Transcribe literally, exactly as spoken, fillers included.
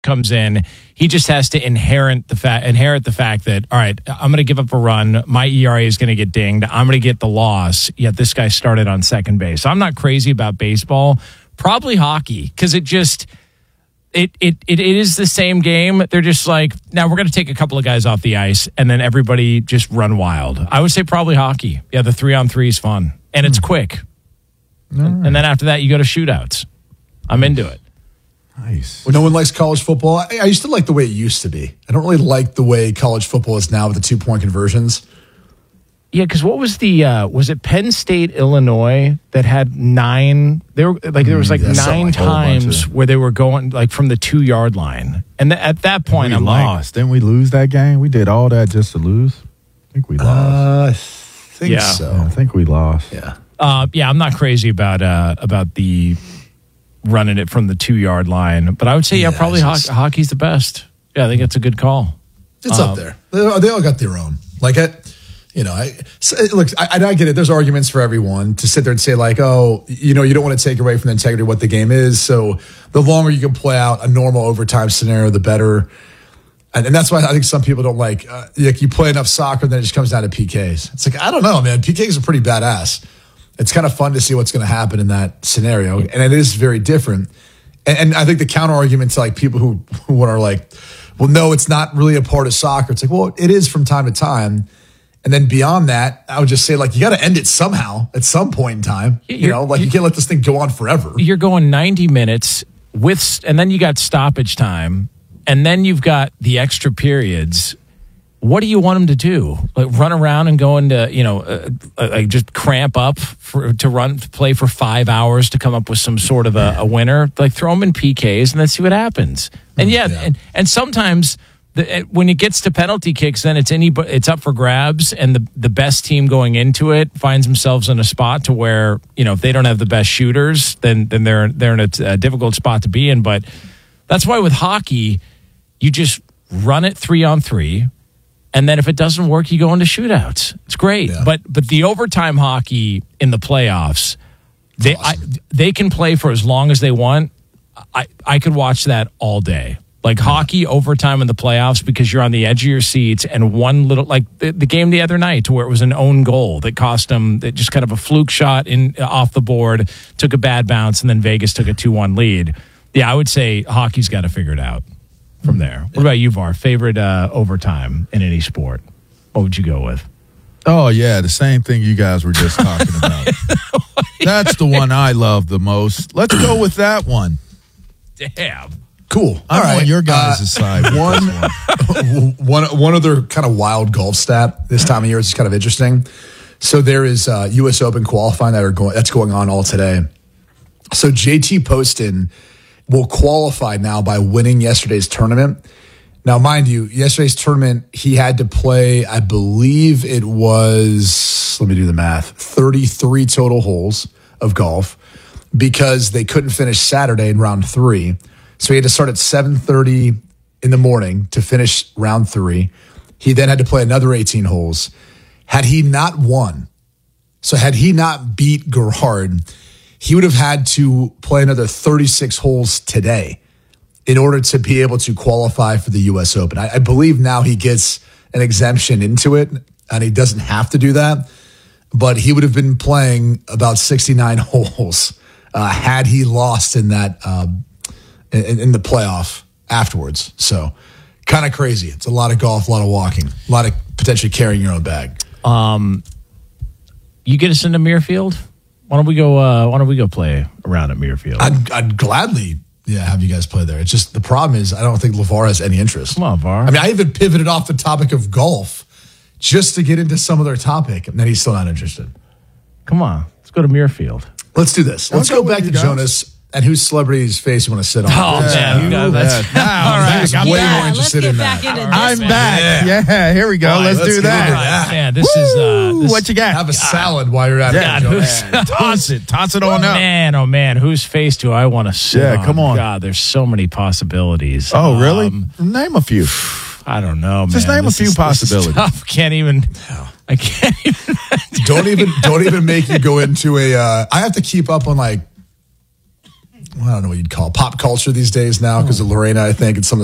comes in, he just has to inherit the fact inherit the fact that, all right, I'm going to give up a run. My E R A is going to get dinged. I'm going to get the loss. Yet this guy started on second base. I'm not crazy about baseball. Probably hockey, because it just it, it it it is the same game. They're just like, now we're going to take a couple of guys off the ice and then everybody just run wild. I would say probably hockey. Yeah, the three on three is fun and it's quick. Right. And then after that, you go to shootouts. I'm into it. Nice. Well, no one likes college football. I, I used to like the way it used to be. I don't really like the way college football is now with the two-point conversions. Yeah, because what was the uh, was it Penn State, Illinois that had nine? There, like there was like Mm, nine like times where they were going like from the two yard line, and th- at that point, we I'm lost. Didn't we lose that game? We did all that just to lose. I think we lost. Uh, I think Yeah. so. Yeah, I think we lost. Yeah. Uh, yeah, I'm not crazy about uh, about the running it from the two yard line, but I would say yeah, Yeah, probably it's ho- just- hockey's the best. Yeah, I think it's a good call. It's Um, up there. They, they all got their own. Like, I, you know, I so, look, I, I get it. There's arguments for everyone to sit there and say, like, oh, you know, you don't want to take away from the integrity of what the game is. So the longer you can play out a normal overtime scenario, the better. And, and that's why I think some people don't like, uh, like, you play enough soccer, then it just comes down to P Ks. It's like, I don't know, man. P Ks are pretty badass. It's kind of fun to see what's going to happen in that scenario. And it is very different. And, and I think the counter argument to like people who, who are like, well, no, it's not really a part of soccer. It's like, well, it is from time to time. And then beyond that, I would just say, like, you got to end it somehow at some point in time. You You're- know, like, you can't let this thing go on forever. You're going ninety minutes with, and then you got stoppage time, and then you've got the extra periods. What do you want them to do? Like run around and go into, you know, uh, uh, like just cramp up for, to run, to play for five hours to come up with some sort of a, a winner? Like throw them in P Ks and let's see what happens. And yeah, Yeah. And, and sometimes the, when it gets to penalty kicks, then it's any it's up for grabs, and the the best team going into it finds themselves in a spot to where, you know, if they don't have the best shooters, then then they're they're in a, a difficult spot to be in. But that's why with hockey, you just run it three on three. And then if it doesn't work, you go into shootouts. It's great. Yeah. But but the overtime hockey in the playoffs, they awesome. I, they can play for as long as they want. I, I could watch that all day. Like hockey overtime in the playoffs, because you're on the edge of your seats, and one little, like the, the game the other night to where it was an own goal that cost them, that just kind of a fluke shot in off the board, took a bad bounce, and then Vegas took a two one lead. Yeah, I would say hockey's got to figure it out from there. What about you, Var? Favorite uh, overtime in any sport? What would you go with? Oh, yeah, the same thing you guys were just talking about. That's the one I love the most. Let's go with that one. Damn. Cool. I'm All right. on your guys' Uh, side. with one- this one. one one other kind of wild golf stat this time of year is kind of interesting. So there is uh, U S Open qualifying that are going that's going on all today. So J T Poston will qualify now by winning yesterday's tournament. Now, mind you, yesterday's tournament he had to play, I believe it was, let me do the math, thirty-three total holes of golf, because they couldn't finish Saturday in round three. So he had to start at seven thirty in the morning to finish round three. He then had to play another eighteen holes. Had he not won, so had he not beat Gerhard, he would have had to play another thirty-six holes today in order to be able to qualify for the U S Open. I, I believe now he gets an exemption into it, and he doesn't have to do that. But he would have been playing about sixty-nine holes uh, had he lost in that um, in, in the playoff afterwards. So kind of crazy. It's a lot of golf, a lot of walking, a lot of potentially carrying your own bag. Um, you get us into Muirfield? Why don't we go? Uh, why don't we go play around at Muirfield? I'd, I'd gladly, yeah, have you guys play there. It's just the problem is I don't think LeVar has any interest. Come on, Var. I mean, I even pivoted off the topic of golf just to get into some other topic, and then he's still not interested. Come on, let's go to Muirfield. Let's do this. Let's I'll go go back with to you guys. Jonas and whose celebrity's face you want to sit on. Oh, man. you No, know that's- that. All right. He's I'm way yeah, more interested let's in get back that. into this. I'm one. back. Yeah. Yeah, here we go. All right, let's, let's do get into that. that. Man, this is uh, Ooh, this, what you got? Have a salad while you're at God, it. who's- Jonas. Toss it. Toss it on up. man, oh man, whose face do I want to sit Yeah, on? come on. God, there's so many possibilities. Oh, really? Um, Name a few. I don't know, man. Just name a This few is- this is possibilities. tough. Can't even. I can't even. Don't even don't even make you go into a. Uh, I have to keep up on like I don't know what you'd call it, pop culture these days now because of Lorena, I think, and some of